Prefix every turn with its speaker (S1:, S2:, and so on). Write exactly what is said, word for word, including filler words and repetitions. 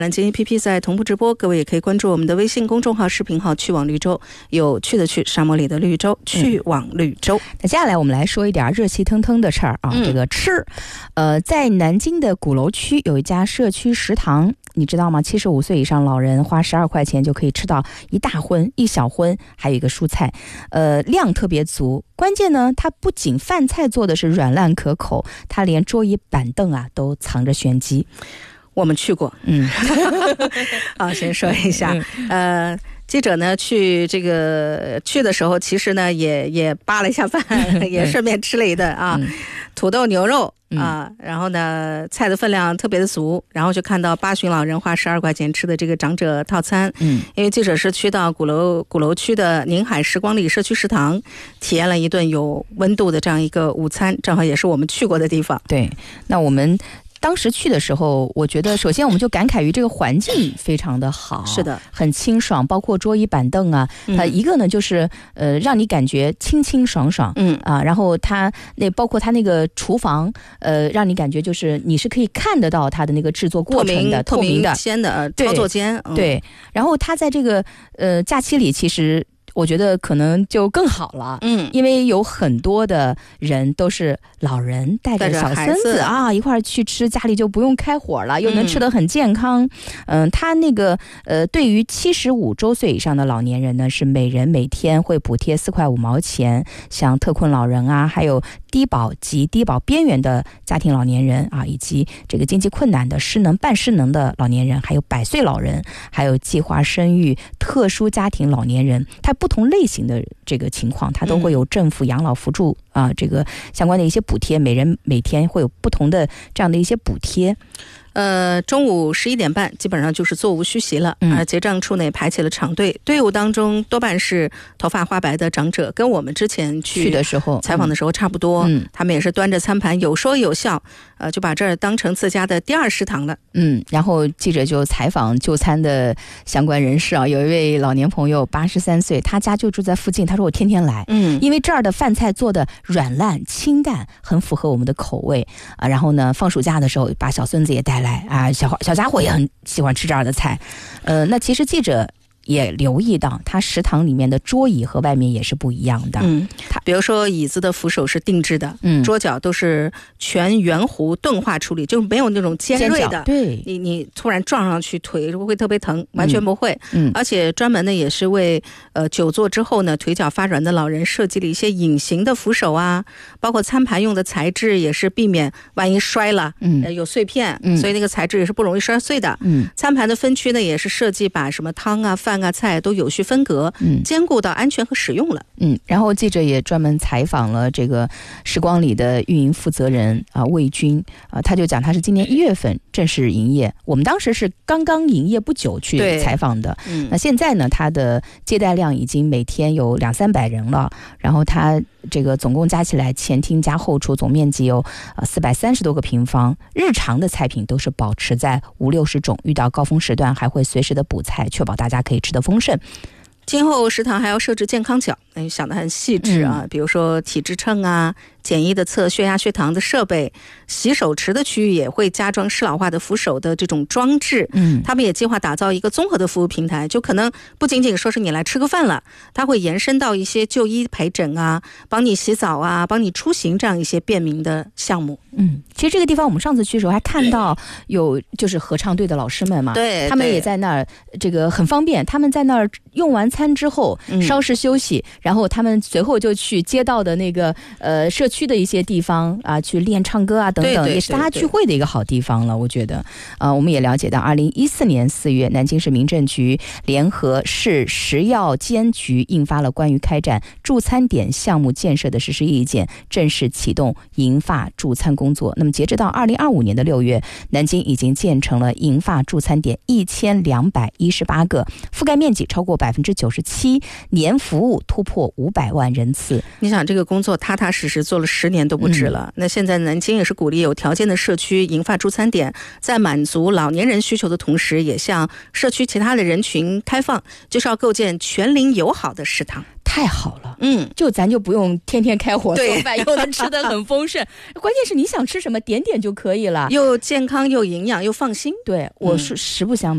S1: 南京 A P P 在同步直播，各位也可以关注我们的微信公众号、视频号“去往绿洲”，有趣的去，沙漠里的绿洲，去往绿洲。
S2: 嗯、那接下来我们来说一点热气腾腾的事儿啊，嗯、这个吃，呃，在南京的鼓楼区有一家社区食堂，你知道吗？七十五岁以上老人花十二块钱就可以吃到一大荤、一小荤，还有一个蔬菜，呃，量特别足。关键呢，它不仅饭菜做的是软烂可口，它连桌椅板凳啊都藏着玄机。
S1: 我们去过，
S2: 嗯，
S1: 好，先说一下，呃，记者呢去这个去的时候，其实呢也也扒了一下饭，也顺便吃了一顿啊，嗯、土豆牛肉啊、嗯，然后呢菜的分量特别的足，然后就看到八旬老人花十二块钱吃的这个长者套餐，嗯，因为记者是去到鼓楼鼓楼区的宁海时光里社区食堂，体验了一顿有温度的这样一个午餐，正好也是我们去过的地方。
S2: 对，那我们当时去的时候，我觉得首先我们就感慨于这个环境非常的好，
S1: 是的，
S2: 很清爽，包括桌椅板凳啊，它一个呢就是呃让你感觉清清爽爽，嗯啊，然后它那包括它那个厨房，呃，让你感觉就是你是可以看得到它的那个制作过程的，
S1: 透明
S2: 的
S1: 间的操作间，
S2: 对，嗯、对，然后它在这个呃假期里其实。我觉得可能就更好了，嗯，因为有很多的人都是老人带着小孙子啊一块儿去吃，家里就不用开火了，又能吃得很健康。嗯、呃，他那个呃，对于七十五周岁以上的老年人呢，是每人每天会补贴四块五毛钱，像特困老人啊，还有低保及低保边缘的家庭老年人啊，以及这个经济困难的失能半失能的老年人，还有百岁老人，还有计划生育特殊家庭老年人，他不同类型的这个情况，它都会有政府养老扶助啊、呃，这个相关的一些补贴，每人每天会有不同的这样的一些补贴。
S1: 呃，中午十一点半基本上就是座无虚席了，嗯、而结账处内排起了长队，队伍当中多半是头发花白的长者，跟我们之前去
S2: 的时候
S1: 采访的时候差不多，嗯，他们也是端着餐盘有说有笑，呃，就把这儿当成自家的第二食堂了。
S2: 嗯，然后记者就采访就餐的相关人士啊，有一位老年朋友八十三岁，他家就住在附近，他说我天天来，嗯，因为这儿的饭菜做的软烂清淡，很符合我们的口味啊。然后呢，放暑假的时候把小孙子也带来啊，小小家伙也很喜欢吃这儿的菜，呃，那其实记者也留意到，它食堂里面的桌椅和外面也是不一样的。
S1: 嗯，比如说椅子的扶手是定制的，嗯，桌角都是全圆弧钝化处理，就没有那种尖锐的。
S2: 对，
S1: 你你突然撞上去腿会特别疼，完全不会。嗯，而且专门呢也是为呃久坐之后呢腿脚发软的老人设计了一些隐形的扶手啊，包括餐盘用的材质也是避免万一摔了，嗯，呃、有碎片，嗯，所以那个材质也是不容易摔碎的。嗯，餐盘的分区呢也是设计把什么汤啊饭啊菜都有序分隔，嗯，兼顾到安全和使用了。
S2: 嗯，然后记者也专门采访了这个时光里的运营负责人啊魏军啊，他就讲他是今年一月份正式营业，我们当时是刚刚营业不久去采访的。嗯，那现在呢，他的接待量已经每天有两三百人了，然后他这个总共加起来前厅加后厨总面积有呃四百三十多个平方，日常的菜品都是保持在五六十种，遇到高峰时段还会随时的补菜，确保大家可以吃得丰盛。
S1: 今后食堂还要设置健康角，哎，想得很细致啊，嗯、比如说体脂秤啊，简易的测血压血糖的设备，洗手池的区域也会加装适老化的扶手的这种装置。嗯，他们也计划打造一个综合的服务平台，就可能不仅仅说是你来吃个饭了，它会延伸到一些就医陪诊啊，帮你洗澡啊，帮你出行这样一些便民的项目。
S2: 嗯，其实这个地方我们上次去的时候还看到有就是合唱队的老师们嘛，
S1: 对，
S2: 他们也在那儿，这个很方便，他们在那儿用完餐之后稍事休息，嗯、然后他们随后就去街道的那个呃社区的一些地方啊去练唱歌啊等等，也是大家聚会的一个好地方了。我觉得啊、呃，我们也了解到，二零一四年四月，南京市民政局联合市食药监局印发了关于开展助餐点项目建设的实施意见，正式启动银发助餐工作。那么截止到二零二五年的六月，南京已经建成了银发助餐点一千两百一十八个，覆盖面积超过百分之九十七，年服务突破五百万人次。
S1: 你想这个工作踏踏实实做了十年都不止了。嗯、那现在南京也是鼓励有条件的社区银发助餐点，在满足老年人需求的同时，也向社区其他的人群开放，就是要构建全龄友好的食堂。
S2: 太好了，嗯，就咱就不用天天开火做饭，又能吃得很丰盛。关键是你想吃什么，点点就可以了，
S1: 又健康又营养又放心。
S2: 对，我是实不相瞒。